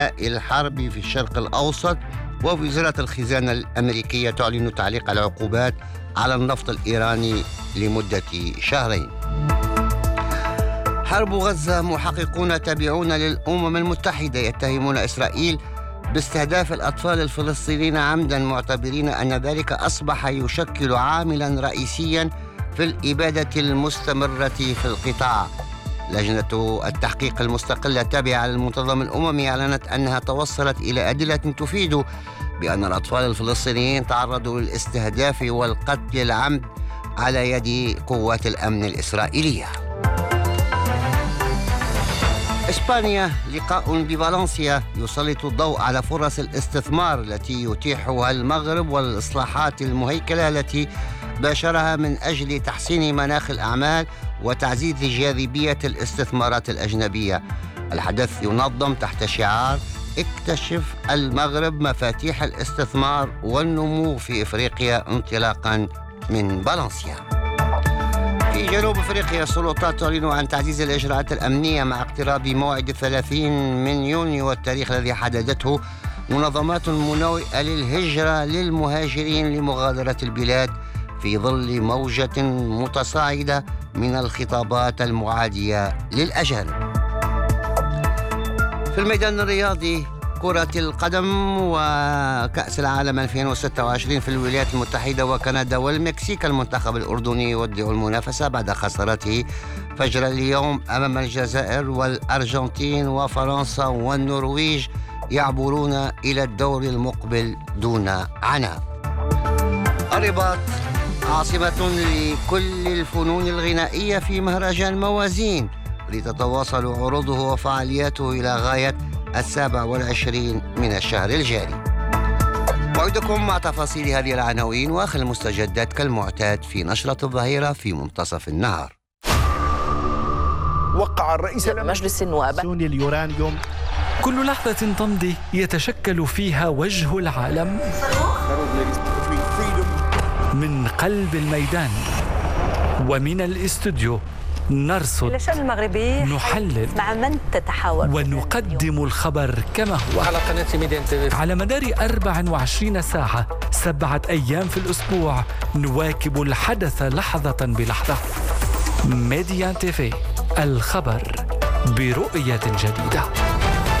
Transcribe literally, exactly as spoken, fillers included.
الحرب في الشرق الأوسط، ووزارة الخزانة الأمريكية تعلن تعليق العقوبات على النفط الإيراني لمدة شهرين. حرب غزة، محققون تابعون للأمم المتحدة يتهمون إسرائيل باستهداف الأطفال الفلسطينيين عمدا، معتبرين أن ذلك أصبح يشكل عاملا رئيسيا في الإبادة المستمرة في القطاع. لجنة التحقيق المستقلة التابعة للمنظمة الأممي أعلنت أنها توصلت إلى أدلة تفيد بأن الأطفال الفلسطينيين تعرضوا للاستهداف والقتل العمد على يد قوات الأمن الإسرائيلية. إسبانيا، لقاء بفالنسيا يسلط الضوء على فرص الاستثمار التي يتيحها المغرب والإصلاحات المهيكلة التي باشرها من أجل تحسين مناخ الأعمال وتعزيز جاذبية الاستثمارات الأجنبية. الحدث ينظم تحت شعار اكتشف المغرب مفاتيح الاستثمار والنمو في إفريقيا انطلاقا من فالنسيا. في جنوب أفريقيا، السلطات تعلن عن تعزيز الإجراءات الأمنية مع اقتراب موعد الثلاثين من يونيو والتاريخ الذي حددته منظمات منوئة للهجرة للمهاجرين لمغادرة البلاد في ظل موجة متصاعدة من الخطابات المعادية للأجانب. في الميدان الرياضي، كرة القدم وكأس العالم ألفين وستة وعشرين في الولايات المتحدة وكندا والمكسيك، المنتخب الأردني يودع المنافسة بعد خسارته فجر اليوم أمام الجزائر والأرجنتين، وفرنسا والنرويج يعبرون إلى الدور المقبل دون عناء. الرباط، عاصمة لكل الفنون الغنائية في مهرجان موازين، لتتواصل عروضه وفعالياته إلى غاية السابع والعشرين من الشهر الجاري. موعدكم مع تفاصيل هذه العناوين وآخر المستجدات كالمعتاد في نشرة الظهيرة في منتصف النهار. وقع الرئيس مجلس النواب سوني اليورانيوم. كل لحظة تمضي يتشكل فيها وجه العالم من قلب الميدان ومن الاستوديو. نرصد، نحلل، مع من تتحاور، ونقدم الخبر كما هو على قناة ميدان تيفي على مدار أربع وعشرين ساعة، سبعة أيام في الأسبوع، نواكب الحدث لحظة بلحظة. ميديان تيفي، الخبر برؤية جديدة.